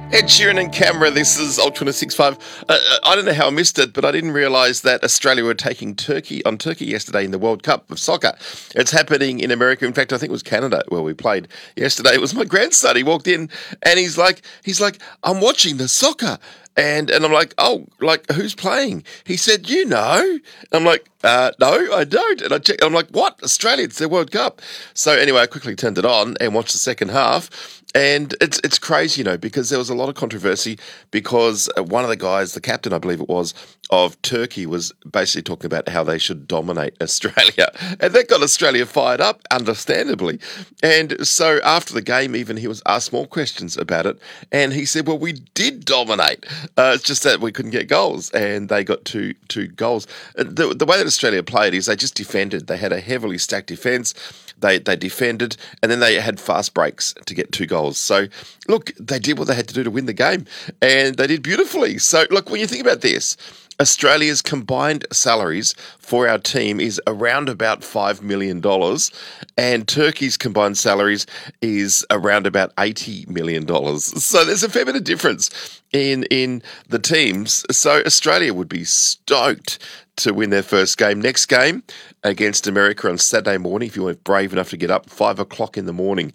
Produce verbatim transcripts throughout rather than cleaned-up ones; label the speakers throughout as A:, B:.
A: Ed Sheeran and Camera, this is Ultra six five. Uh, I don't know how I missed it, but I didn't realise that Australia were taking Turkey on Turkey yesterday in the World Cup of soccer. It's happening in America. In fact, I think it was Canada where we played yesterday. It was my grandson. He walked in and he's like, he's like, I'm watching the soccer. And and I'm like, oh, like, who's playing? He said, you know. I'm like, uh, no, I don't. And I checked. I'm like, what? Australia, it's their World Cup. So anyway, I quickly turned it on and watched the second half. And it's it's crazy, you know, because there was a lot of controversy because one of the guys, the captain, I believe it was, of Turkey was basically talking about how they should dominate Australia. And that got Australia fired up, understandably. And so after the game, even he was asked more questions about it. And he said, well, we did dominate. Uh, it's just that we couldn't get goals. And they got two two goals. The, the way that Australia played is they just defended. They had a heavily stacked defence. They they defended, and then they had fast breaks to get two goals. So, look, they did what they had to do to win the game, and they did beautifully. So, look, when you think about this, Australia's combined salaries for our team is around about five million dollars, and Turkey's combined salaries is around about eighty million dollars. So there's a fair bit of difference in, in the teams. So Australia would be stoked to win their first game. Next game against America on Saturday morning, if you were brave enough to get up, five o'clock in the morning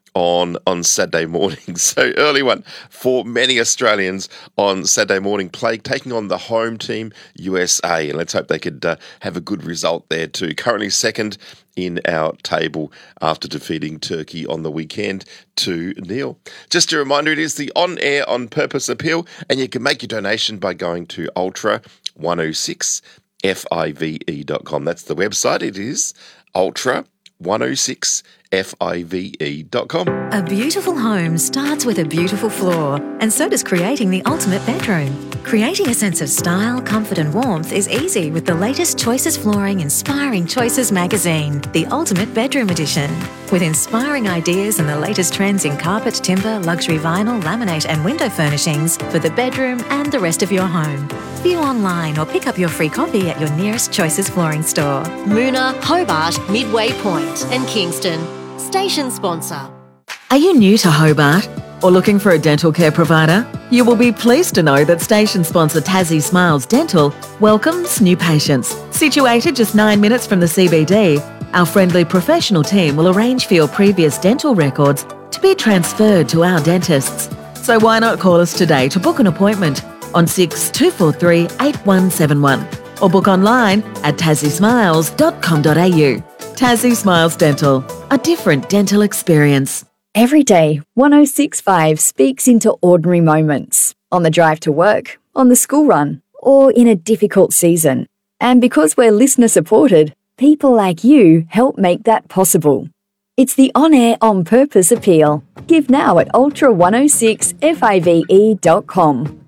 A: on on Saturday morning. So early one for many Australians on Saturday morning, play taking on the home team, U S A. And let's hope they could uh, have a good result there too. Currently second in our table after defeating Turkey on the weekend two nil. Just a reminder, it is the On Air On Purpose appeal, and you can make your donation by going to Ultra one oh six F I V E dot com. That's the website. It is Ultra one oh six F I V E dot com.
B: A beautiful home starts with a beautiful floor, and so does creating the ultimate bedroom. Creating a sense of style, comfort and warmth is easy with the latest Choices Flooring Inspiring Choices magazine, the Ultimate Bedroom Edition. With inspiring ideas and the latest trends in carpet, timber, luxury vinyl, laminate and window furnishings for the bedroom and the rest of your home. View online or pick up your free copy at your nearest Choices Flooring store.
C: Moona, Hobart, Midway Point and Kingston. Station sponsor.
D: Are you new to Hobart or looking for a dental care provider? You will be pleased to know that station sponsor Tassie Smiles Dental welcomes new patients. Situated just nine minutes from the C B D, our friendly professional team will arrange for your previous dental records to be transferred to our dentists. So why not call us today to book an appointment on six two four three eight one seven one or book online at tassie smiles dot com dot a u. Tassie Smiles Dental, a different dental experience.
E: Every day, one oh six point five speaks into ordinary moments. On the drive to work, on the school run, or in a difficult season. And because we're listener supported, people like you help make that possible. It's the On Air On Purpose appeal. Give now at ultra one oh six F I V E dot com.